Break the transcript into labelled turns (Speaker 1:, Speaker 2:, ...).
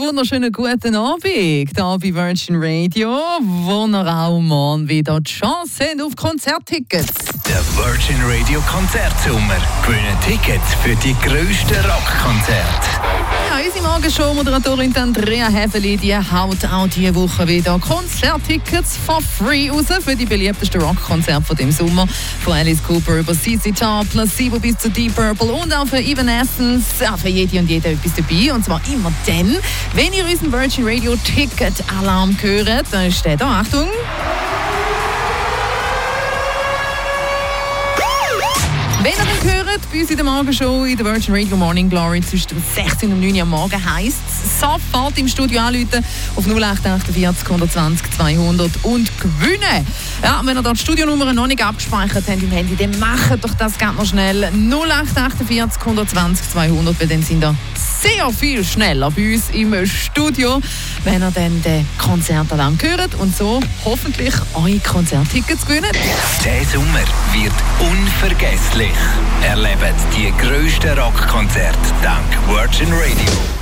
Speaker 1: wunderschönen guten Abend hier bei Virgin Radio, wo ihr auch morgen wieder die Chance habt auf Konzerttickets.
Speaker 2: Der Virgin Radio Konzertsommer. Gewinnen Tickets für die grössten Rockkonzerte.
Speaker 1: Ja, unsere Morgenshow-Moderatorin Andrea Häfeli, die haut auch diese Woche wieder Konzerttickets for free raus für die beliebtesten Rockkonzerte von dem Sommer. Von Alice Cooper über ZZ Top, Placebo bis zu Deep Purple und auch für Evanescence. Ja, für jede und jeder etwas dabei. Und zwar immer dann, wenn ihr unseren Virgin Radio Ticket-Alarm hört, dann steht da, Achtung! Wenn ihr ihn hört, bei uns in der Morgenshow in der Virgin Radio Morning Glory zwischen 16 und 9 Uhr am Morgen, heisst es sofort im Studio anrufen auf 0848 120 200 und gewinnen. Ja, wenn ihr dort die Studionummer noch nicht abgespeichert habt im Handy, dann macht doch das ganz noch schnell. 0848 120 200, weil dann sind ihr sehr viel schneller bei uns im Studio, wenn ihr dann den Konzertalarm hört und so hoffentlich eure Konzerttickets gewinnen.
Speaker 2: Der Sommer wird unvergesslich. Erlebt die grössten Rockkonzerte dank Virgin Radio.